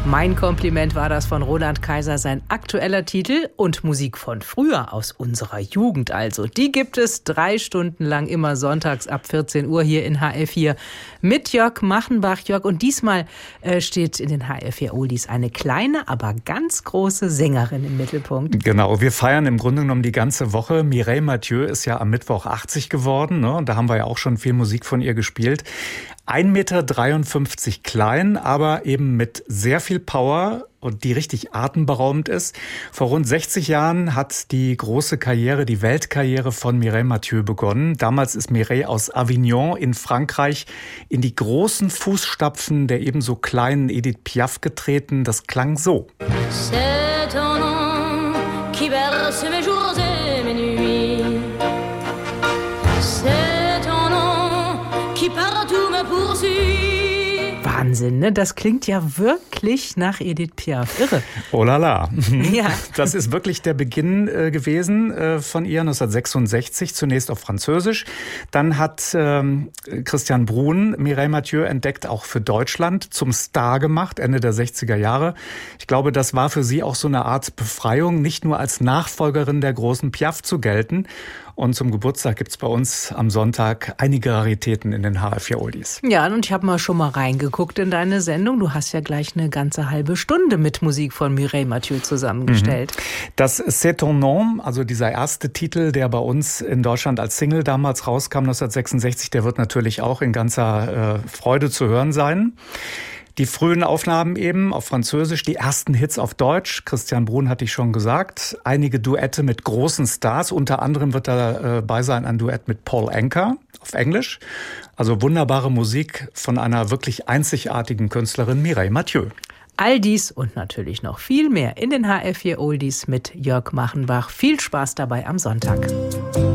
Mein Kompliment war das von Roland Kaiser, sein aktueller Titel und Musik von früher, aus unserer Jugend also. Die gibt es 3 Stunden lang immer sonntags ab 14 Uhr hier in HR4 mit Jörg Machenbach. Jörg, und diesmal steht in den HR4 Oldies eine kleine, aber ganz große Sängerin im Mittelpunkt. Genau, wir feiern im Grunde genommen die ganze Woche. Mireille Mathieu ist ja am Mittwoch 80 geworden, ne? Und da haben wir ja auch schon viel Musik von ihr gespielt. 1,53 Meter klein, aber eben mit sehr viel Power und die richtig atemberaubend ist. Vor rund 60 Jahren hat die große Karriere, die Weltkarriere von Mireille Mathieu begonnen. Damals ist Mireille aus Avignon in Frankreich in die großen Fußstapfen der ebenso kleinen Edith Piaf getreten. Das klang so. C'est ton nom qui berce mes jours et mes nuits. C'est ton nom qui partout me poursuit. Wahnsinn, ne? Das klingt ja wirklich nach Edith Piaf. Irre. Oh la la. Ja. Das ist wirklich der Beginn gewesen von ihr, 1966, zunächst auf Französisch. Dann hat Christian Bruhn Mireille Mathieu entdeckt, auch für Deutschland, zum Star gemacht, Ende der 60er Jahre. Ich glaube, das war für sie auch so eine Art Befreiung, nicht nur als Nachfolgerin der großen Piaf zu gelten. Und zum Geburtstag gibt's bei uns am Sonntag einige Raritäten in den HR4 Oldies. Ja, und ich habe schon mal reingeguckt in deine Sendung. Du hast ja gleich eine ganze halbe Stunde mit Musik von Mireille Mathieu zusammengestellt. Das C'est ton nom, also dieser erste Titel, der bei uns in Deutschland als Single damals rauskam, 1966, der wird natürlich auch in ganzer Freude zu hören sein. Die frühen Aufnahmen eben auf Französisch, die ersten Hits auf Deutsch. Christian Bruhn hatte ich schon gesagt. Einige Duette mit großen Stars. Unter anderem wird dabei sein ein Duett mit Paul Anka auf Englisch. Also wunderbare Musik von einer wirklich einzigartigen Künstlerin Mireille Mathieu. All dies und natürlich noch viel mehr in den HR4 Oldies mit Jörg Machenbach. Viel Spaß dabei am Sonntag.